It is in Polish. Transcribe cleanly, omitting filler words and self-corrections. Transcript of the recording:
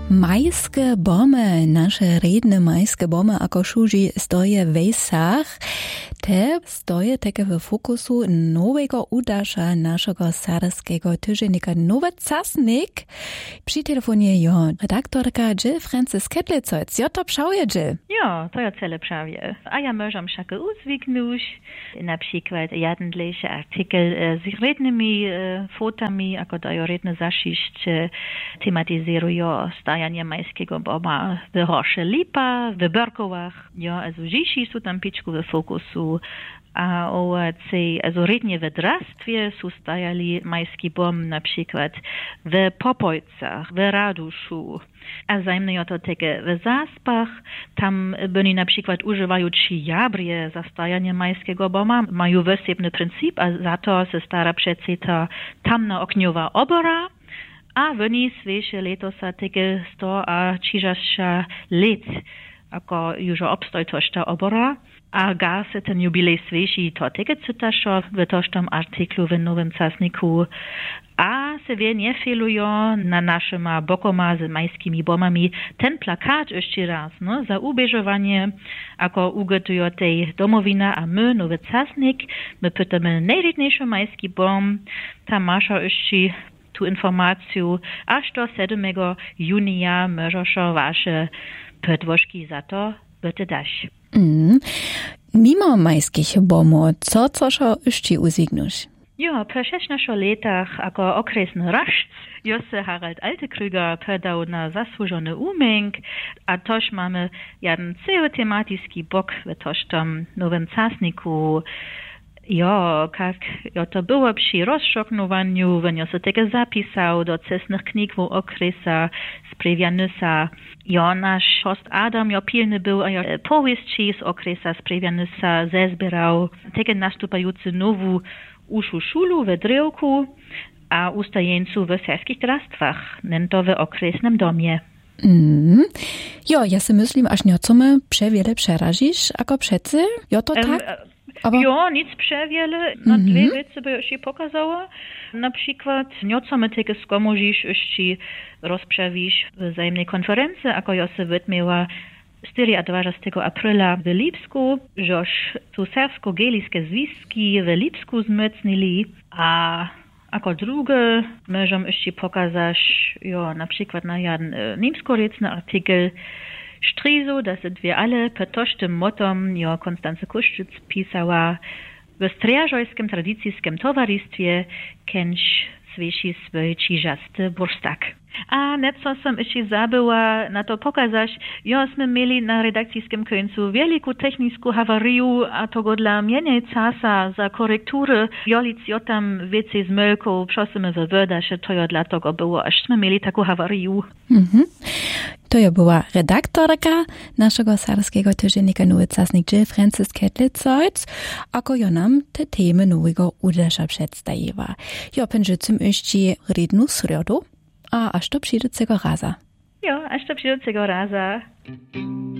Majske bomy, nasze redne majske bomy, ako šuži stoje w Wejsach, te stoje takie w fokusu nowego udaša naszego sarskiego tyżennika Nowy Czasnik. Przy telefonie jo redaktorka Jill Francis Ketlicojc. Jo to pšauje, Jill? Jo, to ja cele prawie. A ja możam však uzwiknąć, na przykład jadendliche artikel z rednymi fotami, ako dajo redne zašišť tematizują stajanie majskiego boma w Rosze Lipa, w Berkowach. Jo, also dziś są tam piczku w fokusu. A also rednie w drastwie są stajali majski bom na przykład w Popojcach, w Raduszu. A zajmniej to takie w Zaspach, tam byli na przykład używają jabrie za stajanie majskiego boma, mają wysebny princip, a za to se stara przecie ta tamna ogniowa obora, a wyni sveše letosa takie 100 a 30 let, ako już obstoj tošta obora. A ga se ten jubilej sveši to tege cytaszo w toštom artiklu w Nowym Czasniku. A se wie nie filujo na naszyma bokoma z majskimi bomami ten plakat jeszcze raz, no, za ubieżowanie, ako ugotujo tej domowina, a my, Nowy Czasnik, my pytamy najredniejszy majski bom, ta masza jeszcze tu informację, aż do 7 junia możesz wasze podwożki za to bitte dać. Mimo majskich bomów, coż jeszcze uzignusz? Jo, po 16 latach, ako okresny raszc, Josse Harald Altekrüger podał na zasłużony umęk, a toż mamy jeden cały tematyczny bok w tożtom Nowym Czasniku. Jo, to było przy rozszoknowaniu, when se tego zapisał do cesnych knig w okresa Sprewianysa. Jo, nasz host Adam jo pilny był, a jo powieści z okresa Sprewianysa zezbierał tego nastupający nowu uszu szulu w Drewku, a ustajeńcu w serskich drastwach, to w okresnym domie. Jo, ja si myslím, až něcome převěle přeražíš, ako přeci? Jo, to tak? Jo, nic przewiele. Na dwie rzeczy by się pokazało. Na przykład, niocome takie skomożysz jeszcze rozprawisz w wzajemnej konferencji, ako ja se wytmiała 24 aprila w Lipsku, żeż tu serbsko-gejliskie związki w Lipsku zmocnili, a ako drugie możemy jeszcze pokazać, jo, na przykład na jeden niemskorecny artykel Strizo, da se dwie alle pod tożtym motom, jo, Konstanze Kuszczyc pisała w Strjażojskim tradycyjskim towarzystwie kęć sveši svoj čižasty burstak. A neco som ešte zabyła na to pokazać, jo sme mieli na redakcijskim końcu wielką technicką hawariu, a to dla mienej czasu za korektury, jolic jo tam więcej zmylków, prosimy wywoda, że to jo dla tego było, aż sme mieli taką hawariu. To jo była redaktorka naszego sarskiego tyżennika Nowy Czasnik Jill Francis Ketlicojc, ako jo nam te temy nowego udasza przedstawiła. Jo pędzycym jeszcze rednu sredu, a aż do przyjdziecego raza. Jo, aż do przyjdziecego raza.